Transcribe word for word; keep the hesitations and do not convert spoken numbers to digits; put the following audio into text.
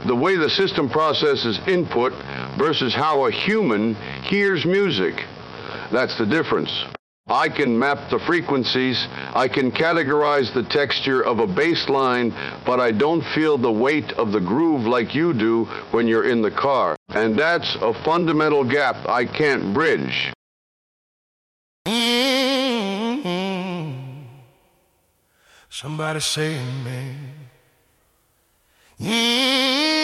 The way the system processes input versus how a human hears music. That's the difference. I can map the frequencies, I can categorize the texture of a bass line, but I don't feel the weight of the groove like you do when you're in the car. And that's a fundamental gap I can't bridge. Mm-hmm. Somebody say amen. Mm-hmm.